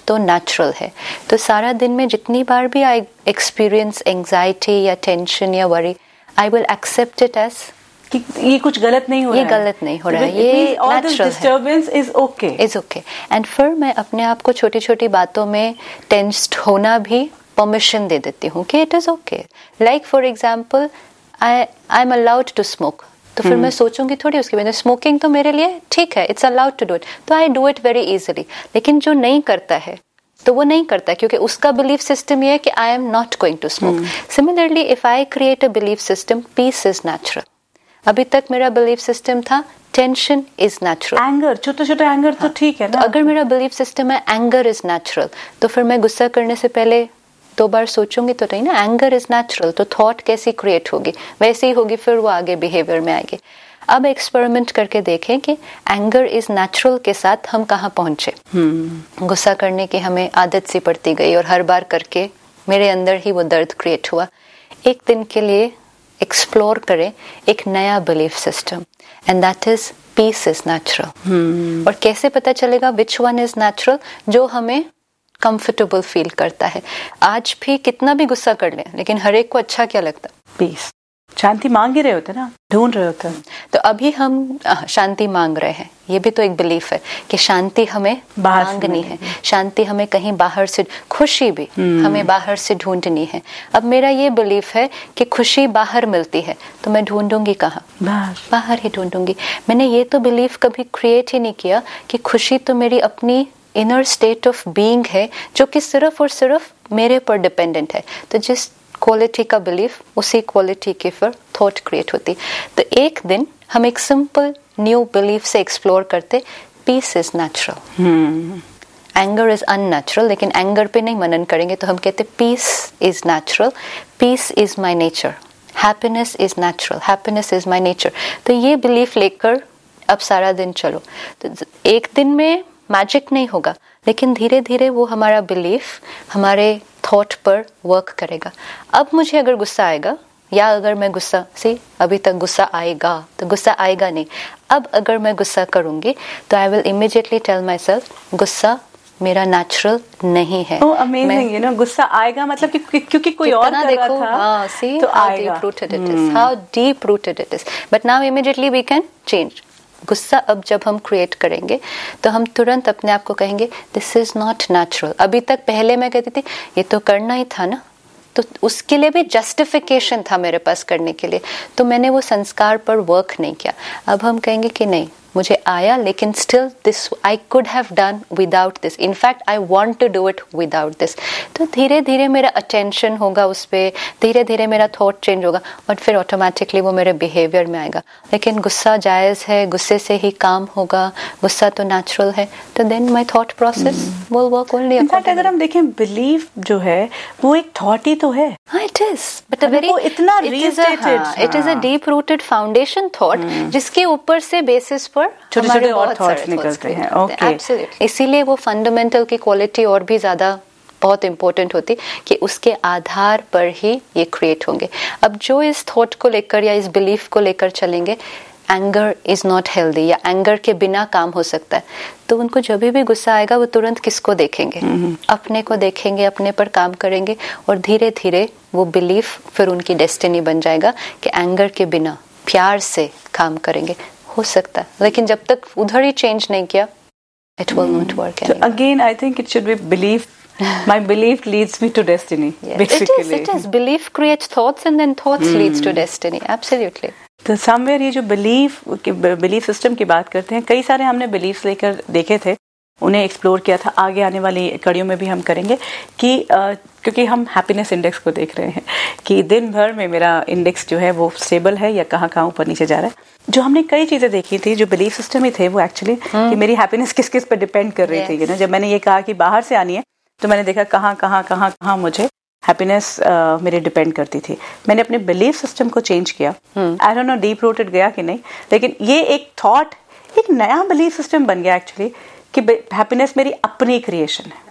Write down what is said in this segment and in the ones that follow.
तो नेचुरल है। तो सारा दिन में जितनी बार भी आई एक्सपीरियंस एंजाइटी या टेंशन या worry, I will accept it as कि ये कुछ गलत नहीं हो रहा है, ये गलत नहीं हो रहा है, ये नेचुरल है, डिस्टर्बेंस इज ओके। एंड फिर मैं अपने आप को छोटी छोटी बातों में टेंस्ड होना भी परमिशन दे देती हूँ कि it is okay. Like for example I am allowed to smoke, तो फिर मैं सोचूंगी थोड़ी उसके बाद स्मोकिंग तो मेरे लिए ठीक है, it's allowed to do it, तो I do it very easily. लेकिन जो नहीं करता है तो वो नहीं करता क्योंकि उसका बिलीफ सिस्टम ये है कि I am not going to smoke. Similarly if I create a belief system piece is natural, अभी तक मेरा बिलीफ सिस्टम था टेंशन इज नेचुरल, एंगर, छोटे छोटे एंगर तो ठीक है ना। तो अगर मेरा बिलीफ सिस्टम है एंगर इज नेचुरल, तो फिर मैं गुस्सा करने से पहले 2 बार सोचूंगी तो नहीं ना, एंगर इज नेचुरल, तो थॉट कैसी क्रिएट होगी वैसी ही होगी, फिर वो आगे बिहेवियर में आएगी। अब एक्सपेरिमेंट करके देखें कि एंगर इज नेचुरल के साथ हम कहाँ पहुंचे। गुस्सा करने की हमें आदत सी पड़ती गई और हर बार करके मेरे अंदर ही वो दर्द क्रिएट हुआ। एक दिन के लिए एक्सप्लोर करें एक नया belief system, and that is peace is natural. और कैसे पता चलेगा विच वन इज नेचुरल? जो हमें कंफर्टेबल फील करता है। आज भी कितना भी गुस्सा कर लें, लेकिन हर एक को अच्छा क्या लगता? पीस, शांति मांग ही रहे होते ना, ढूंढ रहे होते हैं। तो अभी हम शांति मांग रहे हैं, ये भी तो एक बिलीफ है कि शांति हमें मांगनी है, शांति हमें कहीं बाहर से, खुशी भी हमें बाहर से ढूंढनी है। अब मेरा ये बिलीफ है कि खुशी बाहर मिलती है, तो मैं ढूंढूंगी कहाँ? बाहर ही ढूंढूंगी। मैंने ये तो बिलीफ कभी क्रिएट ही नहीं किया कि खुशी तो मेरी अपनी इनर स्टेट ऑफ बीइंग है, जो कि सिर्फ और सिर्फ मेरे पर डिपेंडेंट है। तो जिस क्वालिटी का बिलीफ, उसी क्वालिटी की फिर थॉट क्रिएट होती। तो एक दिन हम एक सिंपल न्यू बिलीफ से एक्सप्लोर करते, piece is natural, anger is unnatural, लेकिन एंगर पे नहीं मनन करेंगे, तो हम कहते piece is natural, piece is my nature, happiness is natural, happiness is my nature. तो ये बिलीफ लेकर अब सारा दिन चलो। तो एक दिन में मैजिक नहीं होगा, लेकिन धीरे धीरे वो हमारा बिलीफ हमारे थॉट पर वर्क करेगा। अब मुझे अगर गुस्सा आएगा, या अगर मैं गुस्सा अभी तक गुस्सा आएगा, तो गुस्सा आएगा नहीं। अब अगर मैं गुस्सा करूंगी तो I will immediately tell my self गुस्सा मेरा नेचुरल नहीं है। अमेजिंग, यू नो, गुस्सा आएगा मतलब कि क्योंकि कोई और कर रहा था। हाँ, see तो how deep rooted it is, how deep rooted it is. But now immediately we can change. गुस्सा अब जब हम क्रिएट करेंगे तो हम तुरंत अपने आप को कहेंगे दिस इज नॉट नेचुरल। अभी तक पहले मैं कहती थी ये तो करना ही था ना, तो उसके लिए भी जस्टिफिकेशन था मेरे पास करने के लिए, तो मैंने वो संस्कार पर वर्क नहीं किया। अब हम कहेंगे कि नहीं, मुझे आया, लेकिन still this I could have done without this, in fact I want to do it without this. तो धीरे धीरे मेरा अटेंशन होगा उस पर, धीरे धीरे मेरा थॉट चेंज होगा और फिर ऑटोमेटिकली वो मेरे बिहेवियर में आएगा। लेकिन गुस्सा जायज़ है, गुस्से से ही काम होगा, गुस्सा तो नेचुरल है, तो then my thought process will work only. In fact अगर हम देखें, बिलीफ जो है वो एक थॉट ही तो है। हाँ, इट इज, बट इतना it is a deep rooted foundation thought, जिसके ऊपर से बेसिस पर छोटे छोटे और थॉट्स निकलते हैं। ओके, इसीलिए वो फंडामेंटल की क्वालिटी और भी ज्यादा बहुत इंपॉर्टेंट होती कि उसके आधार पर ही ये क्रिएट होंगे। अब जो इस थॉट को लेकर या इस बिलीफ को लेकर चलेंगे, एंगर इज नॉट हेल्दी या एंगर के बिना काम हो सकता है, तो उनको जब भी गुस्सा आएगा वो तुरंत किसको देखेंगे? अपने को देखेंगे, अपने पर काम करेंगे और धीरे धीरे वो बिलीफ फिर उनकी डेस्टिनी बन जाएगा कि एंगर के बिना प्यार से काम करेंगे। हो सकता है, लेकिन जब तक उधर ही चेंज नहीं किया, it will not work anymore. So again, I think it should be belief. My belief leads me to destiny. Yes. Basically, it is. Belief creates thoughts, and then thoughts leads to destiny. Absolutely. तो somewhere ये जो belief system की बात करते हैं, कई सारे हमने बिलीफ्स लेकर देखे थे, उन्हें एक्सप्लोर किया था। आगे आने वाली कड़ियों में भी हम करेंगे कि क्योंकि हम हैप्पीनेस इंडेक्स को देख रहे हैं कि दिन भर में मेरा इंडेक्स जो है वो स्टेबल है या कहाँ कहाँ ऊपर नीचे जा रहा है। जो हमने कई चीजें देखी थी, जो बिलीफ सिस्टम ही थे, वो एक्चुअली कि मेरी हैप्पीनेस किस किस पर डिपेंड कर रही थी। जब मैंने ये कहा कि बाहर से आनी है, तो मैंने देखा कहाँ कहाँ कहाँ कहाँ मुझे हैप्पीनेस मेरे डिपेंड करती थी। मैंने अपने बिलीफ सिस्टम को चेंज किया। I don't know deep rooted गया कि नहीं, लेकिन ये एक थॉट, एक नया बिलीफ सिस्टम बन गया एक्चुअली कि हैप्पीनेस मेरी अपनी क्रिएशन है।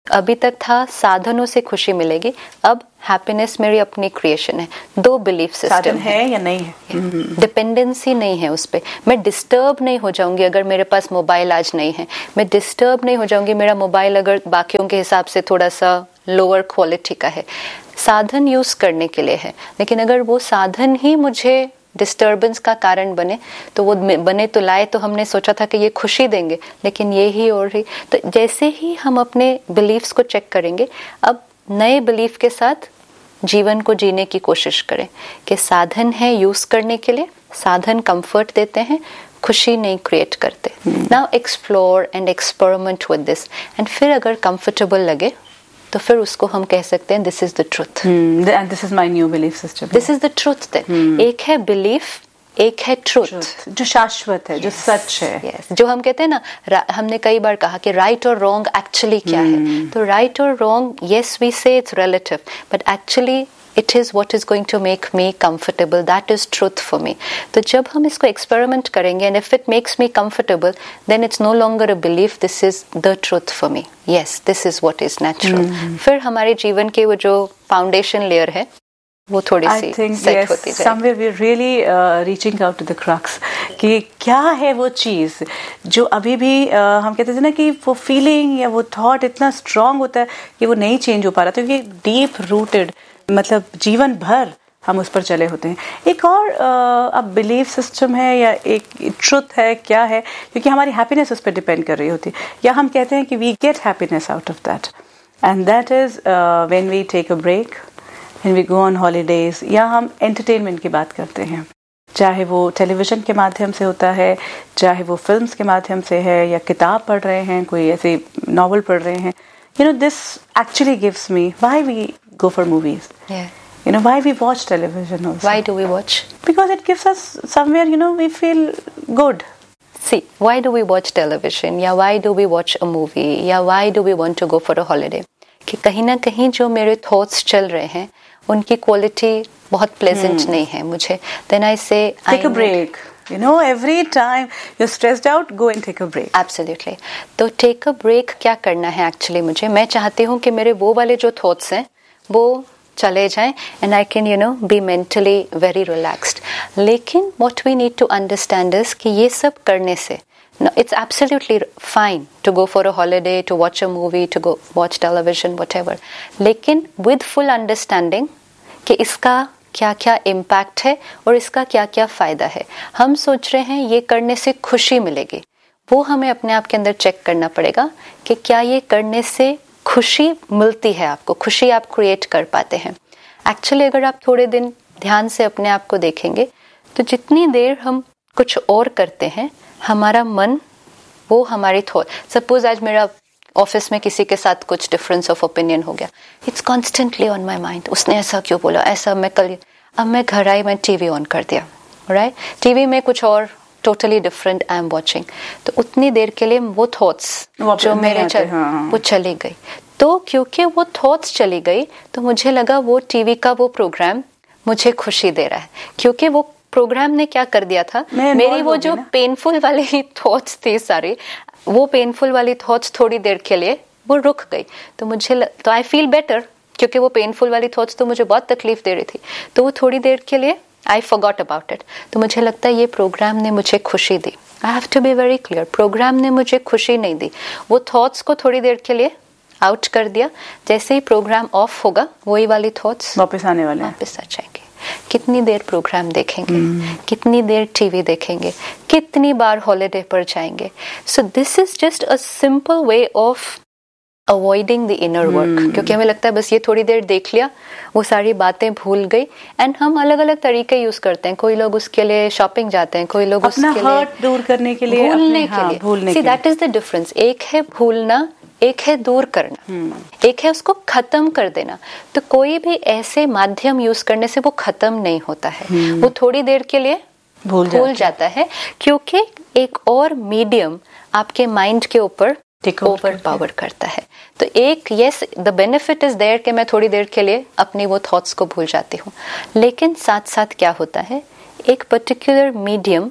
अभी तक था साधनों से खुशी मिलेगी, अब हैप्पीनेस मेरी अपनी क्रिएशन है। दो बिलीफ सिस्टम है या नहीं है, डिपेंडेंसी नहीं है उस पे। मैं डिस्टर्ब नहीं हो जाऊंगी अगर मेरे पास मोबाइल आज नहीं है, मैं डिस्टर्ब नहीं हो जाऊंगी मेरा मोबाइल अगर बाकियों के हिसाब से थोड़ा सा लोअर क्वालिटी का है। साधन यूज करने के लिए है, लेकिन अगर वो साधन ही मुझे डिस्टर्बेंस का कारण बने, तो वो बने तो लाए तो हमने सोचा था कि ये खुशी देंगे, लेकिन ये ही और ही। तो जैसे ही हम अपने बिलीफ्स को चेक करेंगे, अब नए बिलीफ के साथ जीवन को जीने की कोशिश करें कि साधन है यूज करने के लिए, साधन कंफर्ट देते हैं, खुशी नहीं क्रिएट करते। Now explore and experiment with this, and फिर अगर कंफर्टेबल लगे तो फिर उसको हम कह सकते हैं this is the truth, and this is my new belief system, this is the truth. एक है बिलीफ, एक है ट्रुथ जो शाश्वत है, जो सच है। yes. जो हम कहते हैं ना, हमने कई बार कहा कि राइट और रॉन्ग एक्चुअली क्या है। तो राइट और रॉन्ग, यस वी से it's relative, but actually it is what is going to make me comfortable, that is truth for me. तो जब हम इसको एक्सपेरिमेंट करेंगे and if it makes me comfortable, then it's no longer a belief, this is the truth for me, yes this is what is natural. फिर हमारे जीवन के वो जो फाउंडेशन लेयर है वो थोड़ी सी सेट होती जाएगी। Somewhere we're really reaching out to the crux कि क्या है वो चीज़ जो अभी भी हम कहते थे ना कि वो फीलिंग या वो थॉट इतना स्ट्रांग होता है कि वो नहीं चेंज हो पा रहा था, क्योंकि डीप रूटेड, मतलब जीवन भर हम उस पर चले होते हैं। एक और अब बिलीफ सिस्टम है या एक ट्रुथ है, क्या है, क्योंकि हमारी हैप्पीनेस उस पर डिपेंड कर रही होती है, या हम कहते हैं कि we get happiness out of that, and that is when we take a break, when we go on holidays, या हम एंटरटेनमेंट की बात करते हैं, चाहे वो टेलीविज़न के माध्यम से होता है, चाहे वो फिल्म्स के माध्यम से है, या किताब पढ़ रहे हैं, कोई ऐसे नॉवल पढ़ रहे हैं। You know, this actually gives me, why we go for movies? Yeah. You know, why we watch television also? Why do we watch? Because it gives us somewhere, you know, we feel good. See, why do we watch television? या why do we watch a movie? या why do we want to go for a holiday? कि कहीं ना कहीं जो मेरे thoughts चल रहे हैं उनकी क्वालिटी बहुत प्लेजेंट नहीं है मुझे, then I say take a break. You know, every time you're stressed out, go and take a break. Absolutely. तो take a break क्या करना है एक्चुअली मुझे, मैं चाहती हूँ कि मेरे वो वाले जो थॉट्स हैं वो चले जाएं and I can, you know, be mentally very relaxed. लेकिन what we need to understand is कि ये सब करने से no, it's absolutely fine to go for a holiday, to watch a movie, to go watch television, whatever. लेकिन with full understanding कि इसका क्या क्या इम्पैक्ट है और इसका क्या क्या फायदा है। हम सोच रहे हैं ये करने से खुशी मिलेगी, वो हमें अपने आप के अंदर चेक करना पड़ेगा कि क्या ये करने से खुशी मिलती है, आपको खुशी आप क्रिएट कर पाते हैं। एक्चुअली अगर आप थोड़े दिन ध्यान से अपने आप को देखेंगे तो जितनी देर हम कुछ और करते हैं, हमारा मन वो हमारी थॉट, सपोज आज मेरा ऑफिस में किसी के साथ कुछ डिफरेंस ऑफ ओपिनियन हो गया, it's constantly on my mind, उसने ऐसा क्यों बोला, ऐसा मैं कल, अब मैं घर आई, मैं टीवी ऑन कर दिया, राइट, टीवी में कुछ और totally different I am watching, तो उतनी देर के लिए वो थॉट्स जो मेरे वो चली गई। तो क्योंकि वो थॉट्स चली गई तो मुझे लगा वो टीवी का वो प्रोग्राम मुझे खुशी दे रहा है, क्योंकि वो प्रोग्राम ने क्या कर दिया था, मेरी वो जो पेनफुल वाली थॉट्स थी सारी, वो पेनफुल वाली थॉट्स थोड़ी देर के लिए वो रुक गई, तो मुझे तो आई फील बेटर, क्योंकि वो पेनफुल वाली थॉट्स तो मुझे बहुत तकलीफ दे रही थी, तो वो थोड़ी देर के लिए आई फॉरगॉट अबाउट इट। तो मुझे लगता है ये प्रोग्राम ने मुझे खुशी दी। I have to be very clear, programme ने मुझे खुशी नहीं दी, वो थॉट्स को थोड़ी देर के लिए आउट कर दिया। जैसे ही प्रोग्राम ऑफ होगा वही वाली थॉट्स वापस आने वाले, वापस आ जाएंगे। कितनी देर प्रोग्राम देखेंगे, कितनी देर टीवी देखेंगे, कितनी बार हॉलिडे पर जाएंगे। So this is just a simple way of avoiding the inner work, क्योंकि हमें लगता है बस ये थोड़ी देर देख लिया, वो सारी बातें भूल गई। एंड हम अलग अलग तरीके यूज करते हैं, कोई लोग उसके लिए शॉपिंग जाते हैं, कोई लोग अपना उसके हर्ट दूर करने के लिए, भूलने के लिए। See that is the difference, एक है भूलना, एक है दूर करना, एक है उसको खत्म कर देना। तो कोई भी ऐसे माध्यम यूज करने से वो खत्म नहीं होता है, वो थोड़ी देर के लिए भूल जाता है, क्योंकि एक और मीडियम आपके माइंड के ऊपर ओवर पावर करता है। तो एक yes the benefit is there कि मैं थोड़ी देर के लिए अपनी वो थॉट्स को भूल जाती हूँ, लेकिन साथ साथ क्या होता है, एक पर्टिकुलर मीडियम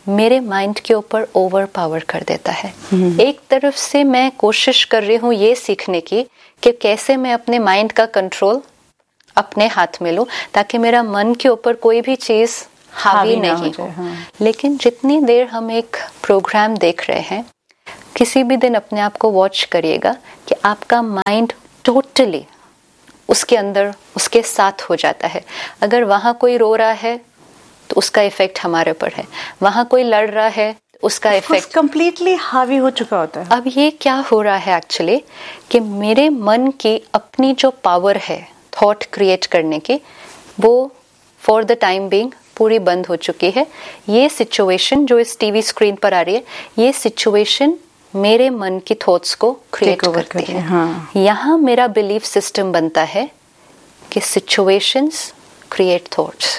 मेरे माइंड के ऊपर ओवर पावर कर देता है। एक तरफ से मैं कोशिश कर रही हूँ ये सीखने की कि कैसे मैं अपने माइंड का कंट्रोल अपने हाथ में लूं ताकि मेरा मन के ऊपर कोई भी चीज हावी नहीं हो। लेकिन जितनी देर हम एक प्रोग्राम देख रहे हैं, किसी भी दिन अपने आप को वॉच करिएगा कि आपका माइंड टोटली उसके अंदर उसके साथ हो जाता है। अगर वहां कोई रो रहा है तो उसका इफेक्ट हमारे ऊपर है, वहां कोई लड़ रहा है उसका इफेक्ट कंप्लीटली हावी हो चुका होता है। अब ये क्या हो रहा है एक्चुअली कि मेरे मन की अपनी जो पावर है थॉट क्रिएट करने की, वो फॉर द टाइम बीइंग पूरी बंद हो चुकी है। ये सिचुएशन जो इस टीवी स्क्रीन पर आ रही है, ये सिचुएशन मेरे मन की थॉट्स को क्रिएट करती है। हाँ। यहाँ मेरा बिलीफ सिस्टम बनता है कि situations create thoughts.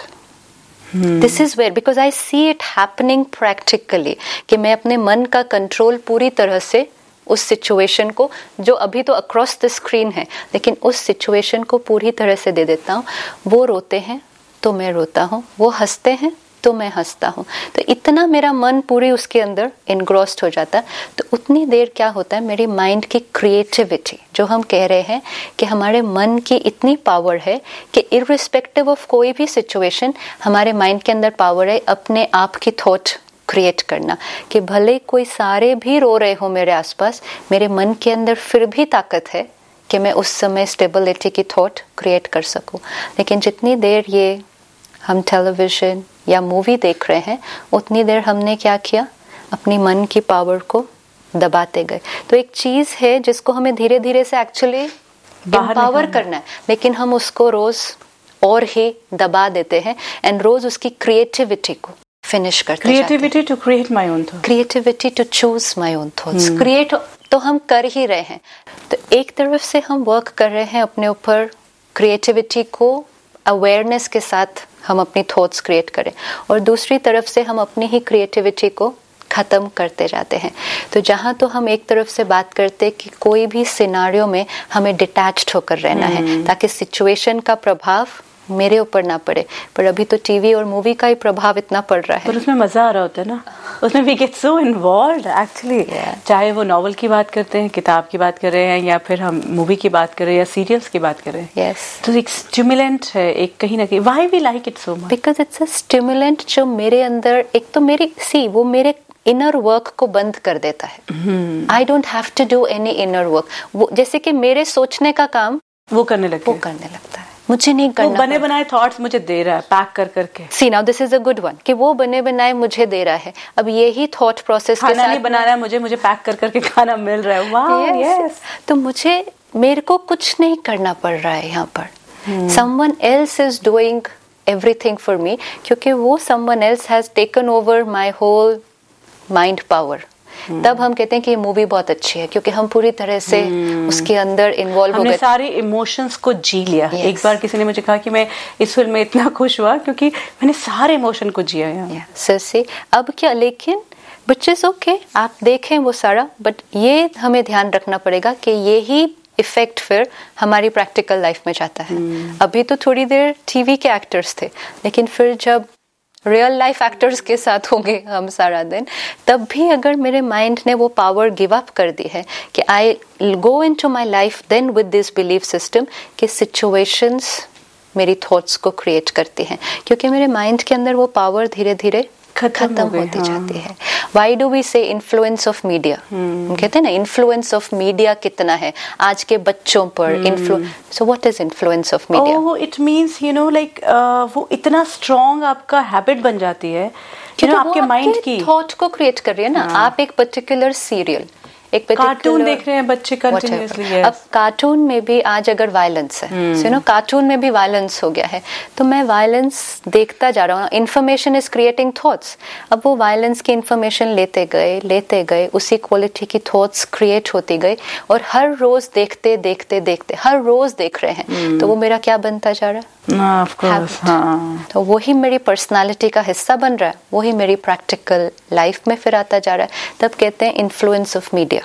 This is where because I see it happening practically कि मैं अपने मन का कंट्रोल पूरी तरह से उस सिचुएशन को, जो अभी तो अक्रॉस द स्क्रीन है, लेकिन उस सिचुएशन को पूरी तरह से दे देता हूँ। वो रोते हैं तो मैं रोता हूँ, वो हंसते हैं तो मैं हंसता हूँ। तो इतना मेरा मन पूरी उसके अंदर इनग्रोस्ड हो जाता है। तो उतनी देर क्या होता है, मेरी माइंड की क्रिएटिविटी, जो हम कह रहे हैं कि हमारे मन की इतनी पावर है कि इररिस्पेक्टिव ऑफ कोई भी सिचुएशन हमारे माइंड के अंदर पावर है अपने आप की थॉट क्रिएट करना, कि भले कोई सारे भी रो रहे हो मेरे आसपास, मेरे मन के अंदर फिर भी ताकत है कि मैं उस समय स्टेबिलिटी की थॉट क्रिएट कर सकूं। लेकिन जितनी देर ये हम टेलीविजन या मूवी देख रहे हैं, उतनी देर हमने क्या किया, अपनी मन की पावर को दबाते गए। तो एक चीज है जिसको हमें धीरे धीरे से एक्चुअली एम्पावर करना है, लेकिन हम उसको रोज और ही दबा देते हैं एंड रोज उसकी क्रिएटिविटी को फिनिश करते जाते हैं। Creativity to create my own thoughts, creativity to choose my own thoughts. Create तो हम कर ही रहे हैं। तो एक तरफ से हम वर्क कर रहे हैं अपने ऊपर, क्रिएटिविटी को अवेयरनेस के साथ हम अपनी थॉट्स क्रिएट करें, और दूसरी तरफ से हम अपनी ही क्रिएटिविटी को खत्म करते जाते हैं। तो जहाँ तो हम एक तरफ से बात करते कि कोई भी सिनारियो में हमें डिटैच्ड होकर रहना है ताकि सिचुएशन का प्रभाव मेरे ऊपर ना पड़े, पर अभी तो टीवी और मूवी का ही प्रभाव इतना पड़ रहा है। पर उसमें मजा आ रहा होता है ना, उसमें we get so involved actually. चाहे वो नॉवल की बात करते हैं, किताब की बात कर रहे हैं, या फिर हम मूवी की बात कर रहे हैं या सीरियल्स की बात कर रहे हैं। तो एक स्टिमुलेंट है, एक कहीं ना कहीं। Why we like it so much? Because it's a stimulant जो मेरे अंदर एक तो वो मेरे इनर वर्क को बंद कर देता है। I don't have to do any inner work. वो जैसे कि मेरे सोचने का काम वो करने लगता है, मुझे नहीं करना। बने बनाए थॉट्स मुझे दे रहा है पैक कर करके। सी now this is a good one कि वो बने बनाए मुझे दे रहा है। अब यही थॉट प्रोसेस के साथ नहीं बना रहा है, मुझे पैक कर करके खाना मिल रहा है। वाह, यस। तो मेरे को कुछ नहीं करना पड़ रहा है यहाँ पर। Someone else is doing everything for me, क्योंकि वो someone else has taken over my whole mind power. तब हम कहते हैं कि ये मूवी बहुत अच्छी है, क्योंकि हम पूरी तरह से उसके अंदर इन्वॉल्व हो गए, सारे इमोशंस को जी लिया। एक बार किसी ने मुझे कहा कि मैं इस फिल्म में इतना खुश हुआ क्योंकि मैंने सारे इमोशन को जिया। से अब क्या, लेकिन बच्चे ओके आप देखें वो सारा, बट ये हमें ध्यान रखना पड़ेगा कि यही इफेक्ट फिर हमारी प्रैक्टिकल लाइफ में जाता है। अभी तो थोड़ी देर टीवी के एक्टर्स थे, लेकिन फिर जब रियल लाइफ एक्टर्स के साथ होंगे हम सारा दिन, तब भी अगर मेरे माइंड ने वो पावर गिव अप कर दी है कि आई go into my life then with this belief system कि सिचुएशंस मेरी थॉट्स को क्रिएट करती हैं, क्योंकि मेरे माइंड के अंदर वो पावर धीरे धीरे खत्म होती जाती है। वाई डू वी से इन्फ्लुएंस ऑफ मीडिया? हम कहते हैं ना इन्फ्लुएंस ऑफ मीडिया कितना है आज के बच्चों पर। So what is influence of media? Oh, it means like वो इतना स्ट्रॉन्ग आपका हैबिट बन जाती है, आपके माइंड की थॉट को क्रिएट कर रही है ना। आप एक पर्टिकुलर सीरियल, एक कार्टून देख रहे हैं बच्चे कंटिन्यूअसली। अब कार्टून में भी आज अगर वायलेंस है, कार्टून में भी वायलेंस हो गया है, तो मैं वायलेंस देखता जा रहा हूँ। Information is creating thoughts. अब वो वायलेंस की इन्फॉर्मेशन लेते गए उसी क्वालिटी की थॉट्स क्रिएट होती गई, और हर रोज देखते हर रोज देख रहे हैं, तो वो मेरा क्या बनता जा रहा है? Of course, हाँ। तो वही मेरी पर्सनालिटी का हिस्सा बन रहा है, वही मेरी प्रैक्टिकल लाइफ में फिर आता जा रहा है। तब कहते हैं influence of media.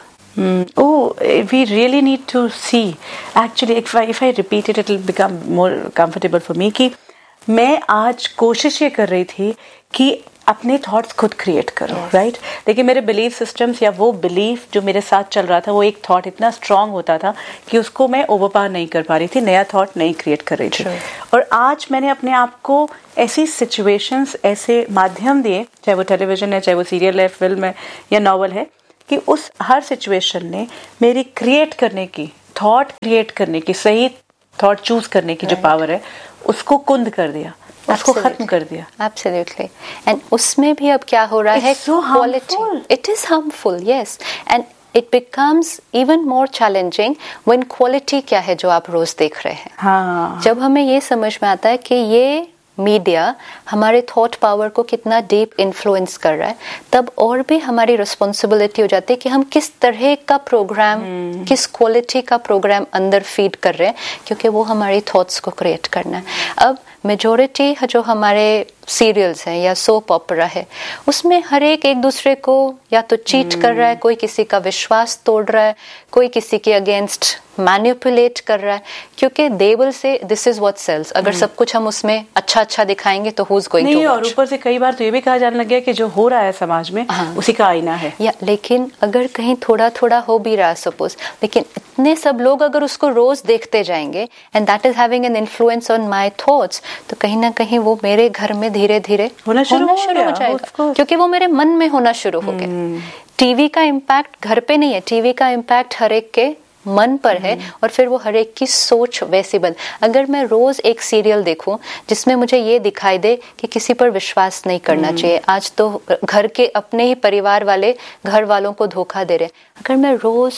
We really need to see. Actually, if I repeat it, it'll become more comfortable for me. कि मैं आज कोशिश ये कर रही थी कि अपने थॉट्स खुद क्रिएट करो, राइट? लेकिन मेरे बिलीफ सिस्टम्स या वो बिलीफ जो मेरे साथ चल रहा था, वो एक थॉट इतना स्ट्रांग होता था कि उसको मैं ओवरपावर नहीं कर पा रही थी, नया थॉट नहीं क्रिएट कर रही थी। और आज मैंने अपने आप को ऐसी सिचुएशंस, ऐसे माध्यम दिए, चाहे वो टेलीविजन है, चाहे वो सीरियल है, फिल्म है या नॉवल है, कि उस हर सिचुएशन ने मेरी क्रिएट करने की, थॉट क्रिएट करने की, सही थॉट चूज करने की जो पावर है उसको कुंद कर दिया, उसको खत्म कर दिया। Absolutely. And उसमें भी अब क्या हो रहा है? It's so harmful. It is harmful, yes. And it becomes even more challenging when quality क्या है जो आप रोज देख रहे हैं। हाँ। जब हमें ये समझ में आता है कि ये मीडिया हमारे थॉट पावर को कितना डीप इन्फ्लुएंस कर रहा है, तब और भी हमारी रिस्पॉन्सिबिलिटी हो जाती है कि हम किस तरह का प्रोग्राम, किस क्वालिटी का प्रोग्राम अंदर फीड कर रहे हैं, क्योंकि वो हमारी थॉट्स को क्रिएट करना है। अब मेजॉरिटी जो हमारे सीरियल्स हैं या सोप ओपेरा है, उसमें हर एक दूसरे को या तो चीट कर रहा है, कोई किसी का विश्वास तोड़ रहा है, कोई किसी के अगेंस्ट मैनिपुलेट कर रहा है, क्योंकि they will say this is what sales. अगर सब कुछ हम उसमें अच्छा दिखाएंगे तो who is going to watch. और ऊपर से कई बार तो ये भी कहा जाने लग गया कि जो हो रहा है समाज में उसी का आईना है। या लेकिन अगर कहीं थोड़ा हो भी रहा सपोज, लेकिन इतने सब लोग अगर उसको रोज देखते जाएंगे and that is having an influence on my thoughts, तो कहीं ना कहीं वो मेरे घर में धीरे धीरे होना शुरू हो जाएगा, क्योंकि वो मेरे मन में होना शुरू हो गया। टीवी का इम्पैक्ट घर पे नहीं है, टीवी का इम्पैक्ट हर एक के मन पर है, और फिर वो हर एक की सोच वैसी बन। अगर मैं रोज एक सीरियल देखूं जिसमें मुझे ये दिखाई दे कि किसी पर विश्वास नहीं करना चाहिए, आज तो घर के अपने ही परिवार वाले घर वालों को धोखा दे रहे हैं, अगर मैं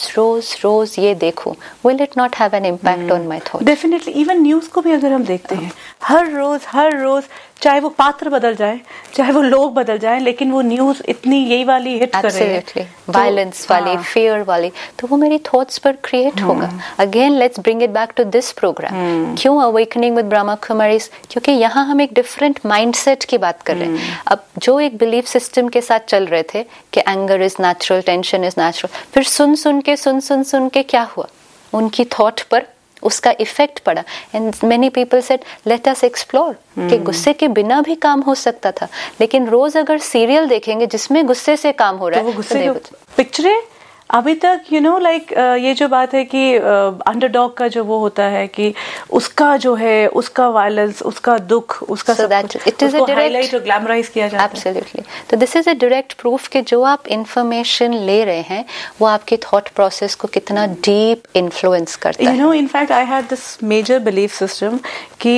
रोज ये देखूं, will it not have an impact on my thought? Definitely. Even news को भी अगर हम देखते हैं, हर रोज चाहे वो पात्र बदल जाए, चाहे वो लोग बदल जाए, लेकिन वो न्यूज इतनी यही वाली हिट कर रहे हैं, वायलेंस वाली, फियर वाली, तो वो मेरी थॉट्स पर क्रिएट होगा। Again let's bring it back to this programme. क्यों अवेकनिंग विद ब्रह्मा कुमारीज? क्योंकि यहाँ हम एक डिफरेंट माइंडसेट की बात कर रहे हैं। अब जो एक बिलीफ सिस्टम के साथ चल रहे थे कि anger is natural, tension is natural, फिर सुन के क्या हुआ? उनकी थॉट पर उसका इफेक्ट पड़ा, and many people said let us explore, कि गुस्से के बिना भी काम हो सकता था। लेकिन रोज अगर सीरियल देखेंगे जिसमें गुस्से से काम हो रहा है, तो वो गुस्से पिक्चरें अभी तक लाइक ये जो बात है कि अंडरडॉग का जो वो होता है कि उसका जो है, उसका वायलेंस, उसका दुख, उसका हाईलाइट और ग्लैमराइज किया जाता है। एब्सोल्युटली। तो this is a direct proof कि जो आप इंफॉर्मेशन ले रहे हैं वो आपके थॉट प्रोसेस को कितना डीप इन्फ्लुएंस करता है। In fact I had this major belief system कि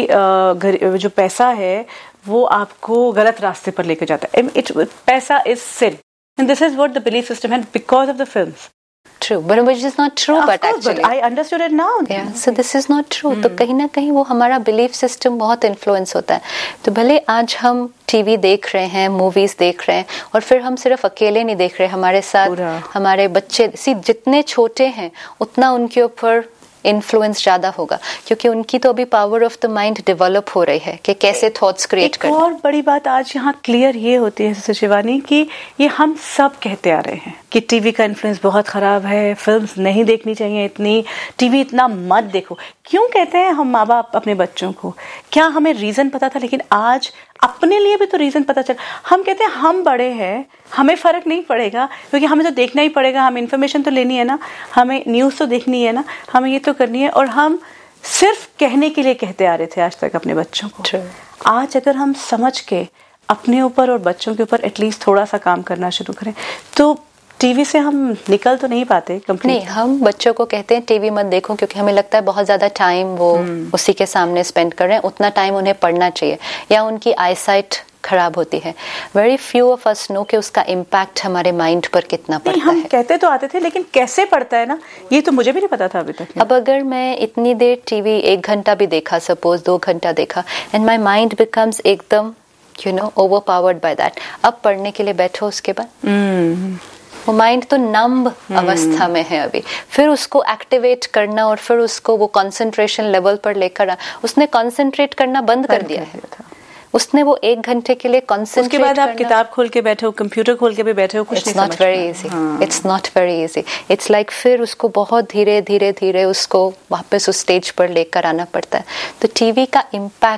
जो पैसा है वो आपको गलत रास्ते पर लेके जाता है। पैसा is sin. And this is what the belief system had because of the films. True, but which is not true. But actually, I understood it now. Yeah, so this is not true. तो कहीं ना कहीं वो हमारा belief system बहुत influence होता है। तो भले आज हम टीवी देख रहे हैं, मूवीज देख रहे हैं, और फिर हम सिर्फ अकेले नहीं देख रहे, हमारे साथ हमारे बच्चे जितने छोटे हैं उतना उनके ऊपर इन्फ्लुएंस ज्यादा होगा, क्योंकि उनकी तो अभी power of the mind develop हो रही है कि कैसे थॉट्स क्रिएट करना। और बड़ी बात आज यहाँ क्लियर ये होती है शिवानी कि ये हम सब कहते आ रहे हैं कि टीवी का इन्फ्लुएंस बहुत खराब है, फिल्म्स नहीं देखनी चाहिए इतनी, टीवी इतना मत देखो। क्यों कहते हैं हम माँ बाप अपने बच्चों को? क्या हमें रीजन पता था? लेकिन आज अपने लिए भी तो रीजन पता चल। हम कहते हैं हम बड़े हैं, हमें फर्क नहीं पड़ेगा, क्योंकि हमें तो देखना ही पड़ेगा, हमें इन्फॉर्मेशन तो लेनी है ना, हमें न्यूज तो देखनी है ना, हमें ये तो करनी है। और हम सिर्फ कहने के लिए कहते आ रहे थे आज तक अपने बच्चों को। आज अगर हम समझ के अपने ऊपर और बच्चों के ऊपर एटलीस्ट थोड़ा सा काम करना शुरू करें, तो टीवी से हम निकल तो नहीं पाते कंप्लीट। नहीं, हम बच्चों को कहते हैं टीवी मत देखो, क्योंकि हमें लगता है बहुत ज्यादा टाइम वो उसी के सामने स्पेंड कर रहे हैं, उतना टाइम उन्हें पढ़ना चाहिए, या उनकी आईसाइट खराब होती है। Very few of us know कि उसका इम्पैक्ट हमारे माइंड पर कितना पड़ता है। हम कहते तो आते थे, लेकिन कैसे पड़ता है ना, ये तो मुझे भी नहीं पता था अभी तक। अब अगर मैं इतनी देर टीवी 1 घंटा भी देखा, सपोज 2 घंटा देखा, एंड माई माइंड बिकम्स एकदम ओवरपावर्ड बाय दैट, अब पढ़ने के लिए बैठो, उसके बाद वो माइंड तो नंब अवस्था में है अभी, फिर उसको एक्टिवेट करना और फिर उसको वो कंसंट्रेशन लेवल पर लेकर उसने कंसंट्रेट करना बंद कर दिया है। उसने वो 1 घंटे के लिए कंसंट्रेट, उसके बाद आप किताब खोल के बैठे हो, कंप्यूटर खोल के भी बैठे हो, कुछ नहीं समझ। It's not very easy, it's not very easy. It's like फिर उसको बहुत धीरे धीरे उसको वापस उस स्टेज पर लेकर आना पड़ता है। तो टीवी का इम्पैक्ट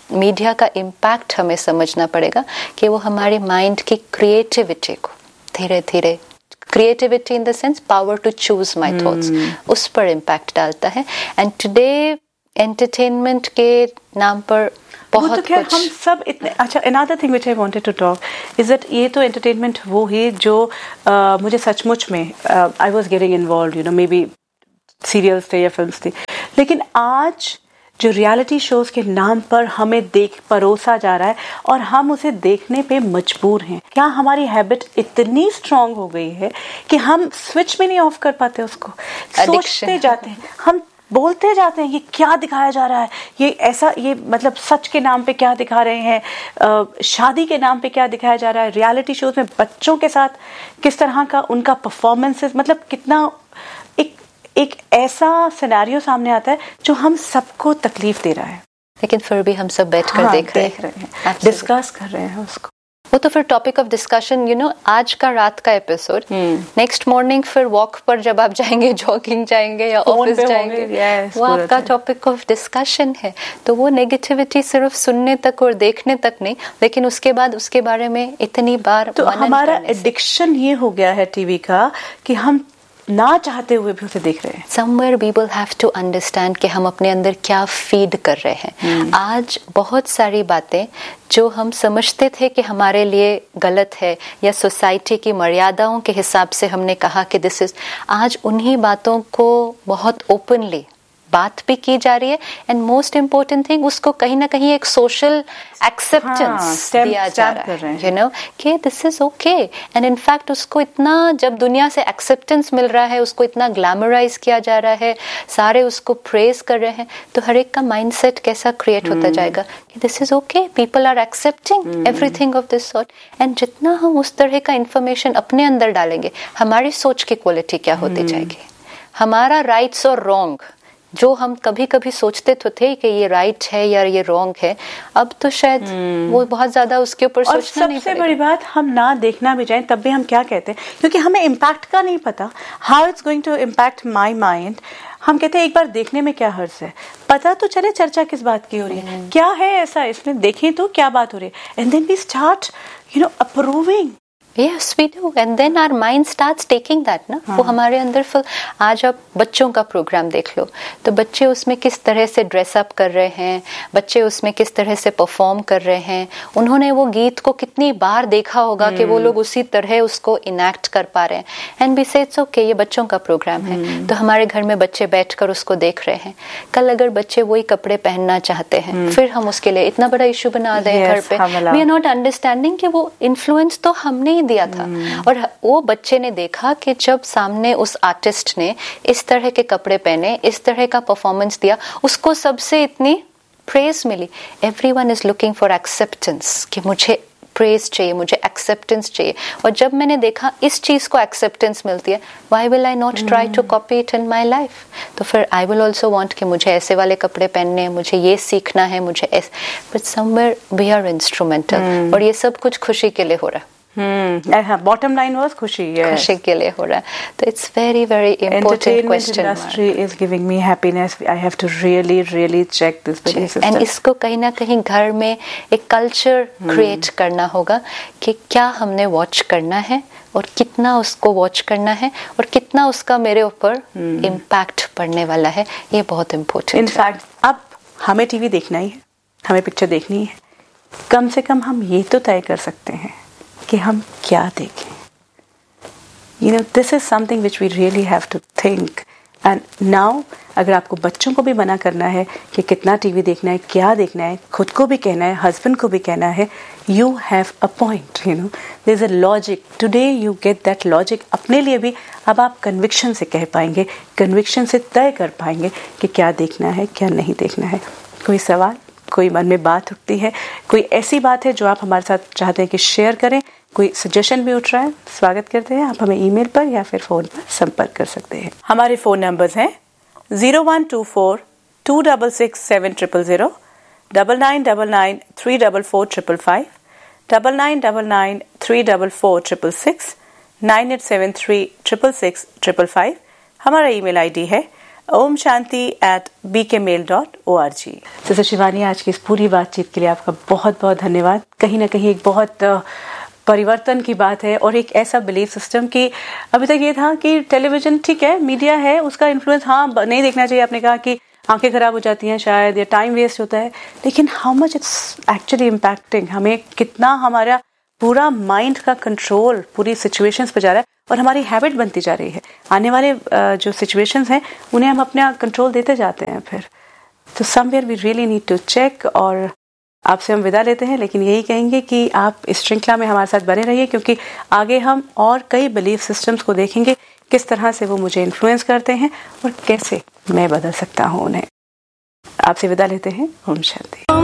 मीडिया का इम्पैक्ट हमें समझना पड़ेगा कि वो हमारी माइंड की क्रिएटिविटी को धीरे धीरे, creativity in the sense power to choose my thoughts, उस पर इम्पैक्ट डालता है। एंड टुडे एंटरटेनमेंट के नाम पर बहुत तो कुछ हम सब इतने अच्छा। Another thing which I wanted to talk is that ये तो एंटरटेनमेंट वो है जो मुझे सचमुच में I was getting involved, you know, may be serials थे या फिल्म्स थी, लेकिन आज जो रियलिटी शोज के नाम पर हमें परोसा जा रहा है और हम उसे देखने पे मजबूर हैं। क्या हमारी हैबिट इतनी स्ट्रांग हो गई है कि हम स्विच भी नहीं ऑफ कर पाते उसको, सोचते जाते हैं, हम बोलते जाते हैं ये क्या दिखाया जा रहा है, ये ऐसा, ये मतलब सच के नाम पे क्या दिखा रहे हैं, शादी के नाम पे क्या दिखाया जा रहा है, रियलिटी शोज में बच्चों के साथ किस तरह का उनका परफॉर्मेंसेस, मतलब कितना एक ऐसा सिनेरियो सामने आता है जो हम सबको तकलीफ दे रहा है, लेकिन फिर भी हम सब बैठकर देख रहे हैं, डिस्कस कर रहे हैं उसको। वो तो फिर topic of discussion, you know, आज का रात का एपिसोड, नेक्स्ट मॉर्निंग फिर वॉक पर जब आप जाएंगे, जॉगिंग जाएंगे या ऑफिस जाएंगे, वो आपका टॉपिक ऑफ डिस्कशन है। तो वो नेगेटिविटी सिर्फ सुनने तक और देखने तक नहीं, लेकिन उसके बाद उसके बारे में इतनी बार तो हमारा एडिक्शन ये हो गया है टीवी का कि हम ना चाहते हुए भी उसे देख रहे हैं। Somewhere we will have to understand कि हम अपने अंदर क्या फीड कर रहे हैं। आज बहुत सारी बातें जो हम समझते थे कि हमारे लिए गलत है या सोसाइटी की मर्यादाओं के हिसाब से हमने कहा कि दिस इज, आज उन्हीं बातों को बहुत ओपनली बात भी की जा रही है। एंड मोस्ट इम्पोर्टेंट थिंग, उसको कहीं ना कहीं एक सोशल एक्सेप्टेंस दिया जा रहा है, यू नो, कि this is okay. And in fact उसको इतना, जब दुनिया से एक्सेप्टेंस मिल रहा है, उसको इतना ग्लैमराइज किया जा रहा है, सारे उसको प्रेज कर रहे हैं, तो हर एक का माइंडसेट कैसा क्रिएट होता जाएगा कि this is okay, people are accepting everything of this sort. And जितना हम उस तरह का इंफॉर्मेशन अपने अंदर डालेंगे, हमारी सोच की क्वालिटी क्या होती जाएगी, हमारा राइट्स और रॉन्ग जो हम कभी कभी सोचते तो थे कि ये राइट है या ये रॉन्ग है, अब तो शायद वो बहुत ज्यादा उसके ऊपर सोचना नहीं पड़ेगा। सबसे बड़ी बात, हम ना देखना भी जाए तब भी हम क्या कहते हैं, क्योंकि हमें इम्पैक्ट का नहीं पता, how it's going to impact my mind. हम कहते हैं एक बार देखने में क्या हर्ज है, पता तो चले चर्चा किस बात की हो रही है, क्या है ऐसा इसमें, देखें तो क्या बात हो रही है, and then we start, you know, approving. Yes, we do, and then our mind starts taking that, ना, वो हमारे अंदर फिर। आज आप बच्चों का प्रोग्राम देख लो, तो बच्चे उसमें किस तरह से ड्रेसअप कर रहे हैं, बच्चे उसमें किस तरह से परफॉर्म कर रहे हैं, उन्होंने वो गीत को कितनी बार देखा होगा कि वो लोग उसी तरह उसको इनैक्ट कर पा रहे हैं। एंड वी से इट्स ओके, ये बच्चों का प्रोग्राम है, तो हमारे घर में बच्चे बैठकर उसको देख रहे हैं। कल अगर बच्चे वही कपड़े पहनना चाहते हैं, फिर हम उसके लिए इतना बड़ा इशू बना दें घर पे। वी आर नॉट अंडरस्टैंडिंग कि वो इन्फ्लुएंस तो हमने दिया था, और वो बच्चे ने देखा कि जब सामने उस आर्टिस्ट ने इस तरह के कपड़े पहने, इस तरह का परफॉर्मेंस दिया, उसको सबसे इतनी praise milli. Everyone is looking for acceptance, कि मुझे प्रेज चाहिए, मुझे एक्सेप्टेंस चाहिए। और जब मैंने देखा इस चीज को एक्सेप्टेंस मिलती है, why will I not try to copy it in my life. तो फिर आई विल ऑल्सो वांट कि मुझे ऐसे वाले कपड़े पहनने हैं, मुझे ये सीखना है, मुझे ऐसे। But somewhere we are instrumental, और ये सब कुछ खुशी के लिए हो रहा है। बॉटम लाइन वाज खुशी, खुशी के लिए हो रहा है। तो it's very very important question. Industry is giving me happiness, I have to really really check this belief system. And इसको कहीं ना कहीं घर में एक कल्चर क्रिएट करना होगा कि क्या हमने वॉच करना है, और कितना उसको वॉच करना है, और कितना उसका मेरे ऊपर इम्पैक्ट पड़ने वाला है। ये बहुत इम्पोर्टेंट। इनफैक्ट अब हमें टीवी देखना ही है, हमें पिक्चर देखनी है, कम से कम हम ये तो तय कर सकते हैं कि हम क्या देखें। You know, this is something which we really have to think. And now, अगर आपको बच्चों को भी मना करना है कि कितना टीवी देखना है, क्या देखना है, खुद को भी कहना है, हस्बैंड को भी कहना है, you have a point, you know. There's a logic. Today you get that logic. अपने लिए भी अब आप कन्विक्शन से कह पाएंगे, कन्विक्शन से तय कर पाएंगे कि क्या देखना है, क्या नहीं देखना है। कोई सवाल, कोई मन में बात उठती है, कोई ऐसी बात है जो आप हमारे साथ चाहते हैं कि शेयर करें, कोई सजेशन भी उठ रहा है, स्वागत करते हैं। आप हमें ईमेल पर या फिर फोन पर संपर्क कर सकते हैं। हमारे फोन नंबर्स हैं 0124 266 7000, 9999 344 555, 9999 344 666, 9873 666 555। हमारा ईमेल आईडी है omshanti@bkmail.org। सिस्टर शिवानी, आज की इस पूरी बातचीत के लिए आपका बहुत बहुत धन्यवाद। कहीं ना कहीं एक बहुत परिवर्तन की बात है और एक ऐसा बिलीफ सिस्टम कि अभी तक ये था कि टेलीविजन ठीक है, मीडिया है, उसका इन्फ्लुएंस हाँ नहीं देखना चाहिए। आपने कहा कि आंखें खराब हो जाती हैं शायद, या टाइम वेस्ट होता है, लेकिन how much it's actually impacting, हमें कितना हमारा पूरा माइंड का कंट्रोल पूरी सिचुएशंस पे जा रहा है और हमारी हैबिट बनती जा रही है। आने वाले जो सिचुएशंस हैं उन्हें हम अपना कंट्रोल देते जाते हैं फिर। तो somewhere we really need to check. और आपसे हम विदा लेते हैं, लेकिन यही कहेंगे कि आप इस श्रृंखला में हमारे साथ बने रहिए, क्योंकि आगे हम और कई बिलीफ सिस्टम्स को देखेंगे, किस तरह से वो मुझे इन्फ्लुएंस करते हैं और कैसे मैं बदल सकता हूँ उन्हें। आपसे विदा लेते हैं। ओम शांति।